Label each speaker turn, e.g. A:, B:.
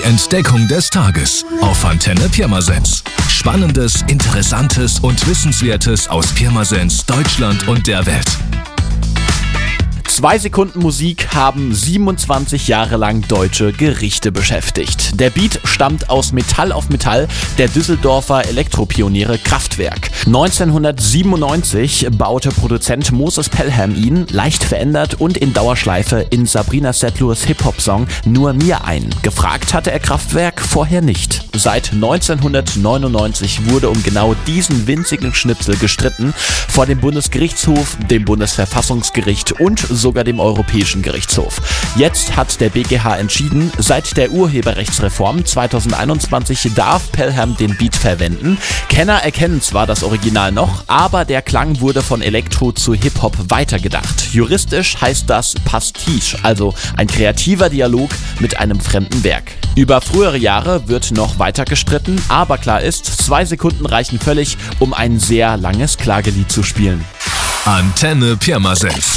A: Die Entdeckung des Tages auf Antenne Pirmasens. Spannendes, Interessantes und Wissenswertes aus Pirmasens, Deutschland und der Welt.
B: 2 Sekunden Musik haben 27 Jahre lang deutsche Gerichte beschäftigt. Der Beat stammt aus Metall auf Metall der Düsseldorfer Elektropioniere Kraftwerk. 1997 baute Produzent Moses Pelham ihn, leicht verändert und in Dauerschleife, in Sabrina Settlurs Hip-Hop-Song Nur mir ein. Gefragt hatte er Kraftwerk vorher nicht. Seit 1999 wurde um genau diesen winzigen Schnipsel gestritten vor dem Bundesgerichtshof, dem Bundesverfassungsgericht und sogar dem Europäischen Gerichtshof. Jetzt hat der BGH entschieden, seit der Urheberrechtsreform 2021 darf Pelham den Beat verwenden. Kenner erkennen zwar das Original noch, aber der Klang wurde von Elektro zu Hip-Hop weitergedacht. Juristisch heißt das Pastiche, also ein kreativer Dialog mit einem fremden Werk. Über frühere Jahre wird noch weiter gestritten, aber klar ist, 2 Sekunden reichen völlig, um ein sehr langes Klagelied zu spielen.
A: Antenne Pirmasens.